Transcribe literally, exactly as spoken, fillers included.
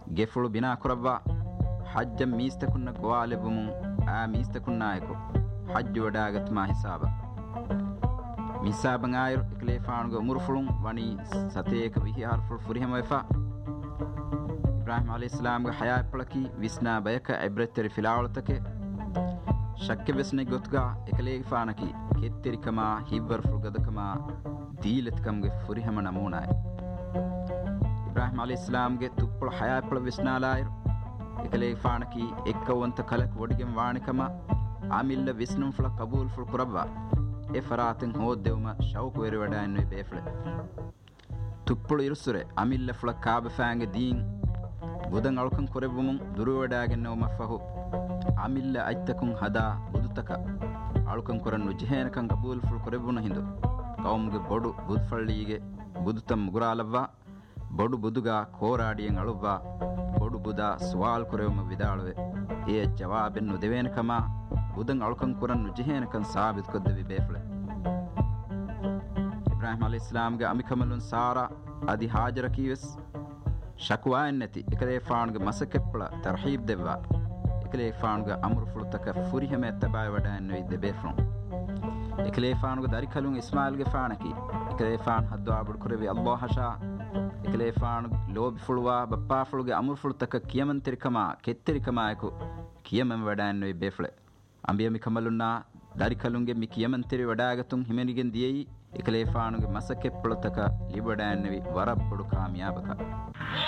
ಗೆಫುಳು ಬಿನಾ ಕುರವ್ವ ಹಜ್ಜ ಮೀಸ್ತಕುನ್ನ ಗೋವಾಲೆಬುಮು ಆ ಮೀಸ್ತಕುನ್ನಾಯಕು ಹಜ್ಜು ವಡಾಗತ್ಮಾ ಹಿಸಾಬ ಮಿಸಾಬಂ ಆಯರು ಇಕ್ಲೇಫಾನುಗ ಉಮುರುಫುಳುಂ ವಣಿ ಸತೇಕ ವಿಹಿ ಹರ್ಫುಳು ಫುರಿಹಮವೆಫಾ ಇಬ್ರಾಹಿಂ ಅಲೈಹಿಸ್ಸಲಾಂಗ ಹಯಾಪಳಕಿ ವಿಸ್ನಾ ಬಯಕ ಇಬ್ರತ್ತರಿ ಫಿಲಾವಳತಕೆ ಶಕ್ಕೆ ಬೆಸ್ನೆ ಗೊತ್ಗ ಇಕ್ಲೇಫಾನಕಿ ಕೆತ್ತಿರಿಕಮ ಹಿವ್ವರ್ ಫುಲ್ಗದಕಮ ದೀಲತ್ಕಮ್ಗೆ ಫುರಿಹಮ ನಮೂನಾಯ ಇಬ್ರಾಹಿಂ ಅಲೈಹಿಸ್ಸಲಾಂಗೆ ತುಪ್ಪಳ ಹಯಾಪಳ ವಿಸ್ನಾಲಾಯರು ಇಕ್ಲೇಫಾನಕಿ ಎಕ್ಕವಂತ ಕಲಕ್ ಒಡಿಗೆಂ ವಾಣಿಕಮ ಆಮಿಲ್ಲ ವಿಸ್ನುಂ ಫುಳ ಕಬೂಲ್ ಫುಲ್ ಕುರವ್ವ ಎ ಫರಾತಿಂ ಹೋದ್ದೆವಮ ಶೌಕ್ ವೆರಿ ವಡಾಯನ್ನುವೆ ಬೇಫ್ಳೆ ತುಪ್ಪಳು ಇರುಸುರೆ ಅಮಿಲ್ಲ ಫುಳ ಕಾಬ ಫ್ಯಾಂಗೆ ದೀನ್ ಬುದಂ ಅಳುಕಂ ಕೊರೆಬುಮುಂ ದುರುವಡಾಗೆನ್ನವ ಮಫಹು ಅಮಿಲ್ಲ ಐತ್ತಕುಂ ಹದಾ ಬುದುತಕ ಅಳುಕಂ ಕೊರನ್ನು ಜಿಹೇನಕಂ ಕಬೂಲ್ ಫುಲ್ ಕೊರೆಬುನ ಹಿಂದು ಕೌಮ್ಗೆ ಬೊಡು ಬುದ್ಫಳ್ಳಿಗೆ ಬುದುತಂ ಮುಗುರಾಲವ್ವ ಬೊಡು ಬುದುಗ ಕೋರಾಡಿಯಂ ಅಳುವ್ವ ಬೊಡು ಬುದ ಸುವಾಲ್ ಕೊರೆವಮ ವಿದಾಳುವೆ ಎ ಜವಾಬೆನ್ನು ದೆವೇನಕಮ ಬುದಂ ಅಳುಕಂ ಕೊರನ್ನು ಜಿಹೇನಕಂ ಸಾಬಿತ್ ಕೊದ್ದವಿ ಬೇಫ್ಳೆ ಇಬ್ರಾಹಿಂ ಅಲೈಹಿಸ್ಸಲಾಂಗೆ ಅಮಿಕಮಲುನ್ ಸಾರಾ ಅದಿ ಹಾಜರ ಕೀವೆಸ್ ಶಕ್ವಾಯನ್ ನತಿ ಇಕಲೇ ಫಾಣ್ಗೆ ಮಸಕೆಪ್ಪಳ ತರ್ಹೀಬ್ ದೆವ್ವ ಇಕಲೇ ಫಾಣ್ಗೆ ಅಮರು ಫುಳುತಕ ಫುರಿಹಮೆ ತಬಾಯ ವಡಾಯನ್ನು ಇದ್ದೆ ಬೇಫ್ಳು ಇಕಲೇ ಫಾಣ್ಗೆ ದರಿಕಲುಂ ಇಸ್ಮಾಯಿಲ್ಗೆ ಫಾಣಕಿ ಇಕಲೇ ಫಾಣ್ ಹದ್ದು ಆಬುಡ್ ಕುರೆವಿ ಅಲ್ಲಾಹ ಶಾ ಇಕಲೇ ಫಾಣ್ ಲೋಬಿ ಫುಳುವ ಬಪ್ಪಾ ಫುಳುಗೆ ಅಮರು ಫುಳುತಕ ಕಿಯಮಂತಿರಿಕಮ ಕೆತ್ತಿರಿಕಮಾಯಕು ಕಿಯಮಂ ವಡಾಯನ್ನು ಬೇಫ್ಳೆ ಅಂಬಿಯಮಿ ಕಮಲುನ್ನ ದರಿಕಲುಂಗೆ ಮಿ ಕಿಯಮಂತಿರಿ ವಡಾಗತುಂ ಹಿಮೆನಿಗೆನ್ ದಿಯೈ ಇಕಲೇ ಫಾಣುಗೆ ಮಸಕೆಪ್ಪಳತಕ ಲಿಬಡಾನ್ನವಿ ವರಬ್ಬುಡು ಕಾಮಿಯಾಬಕ